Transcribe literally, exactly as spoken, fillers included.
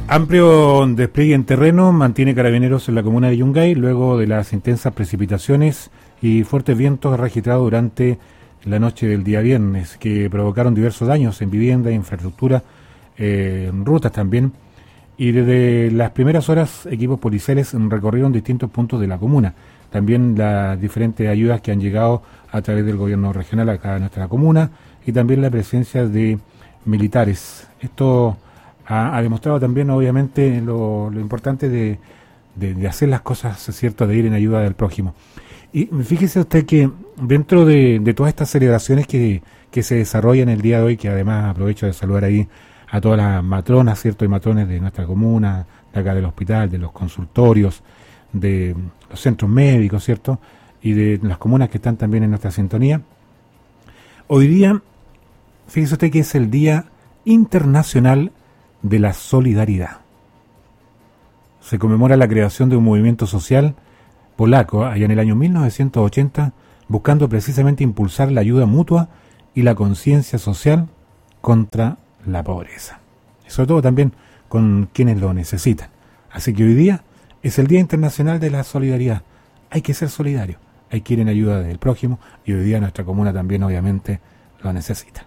Amplio despliegue en terreno mantiene Carabineros en la comuna de Yungay luego de las intensas precipitaciones y fuertes vientos registrados durante la noche del día viernes, que provocaron diversos daños en vivienda, infraestructura, eh, en rutas también. Y desde las primeras horas, equipos policiales recorrieron distintos puntos de la comuna. También las diferentes ayudas que han llegado a través del gobierno regional acá en nuestra comuna y también la presencia de militares. Esto ha, ha demostrado también, obviamente, lo, lo importante de, de, de hacer las cosas, ¿cierto?, de ir en ayuda del prójimo. Y fíjese usted que dentro de, de todas estas celebraciones que, que se desarrollan el día de hoy, que además aprovecho de saludar ahí a todas las matronas, ¿cierto?, y matrones de nuestra comuna, de acá del hospital, de los consultorios, de los centros médicos, ¿cierto?, y de las comunas que están también en nuestra sintonía. Hoy día, fíjese usted que es el Día Internacional de la Solidaridad. Se conmemora la creación de un movimiento social polaco allá en el año mil novecientos ochenta, buscando precisamente impulsar la ayuda mutua y la conciencia social contra la pobreza, y sobre todo también con quienes lo necesitan. Así que hoy día es el Día Internacional de la Solidaridad. Hay que ser solidario, hay que ir en ayuda del prójimo, y hoy día nuestra comuna también obviamente lo necesita.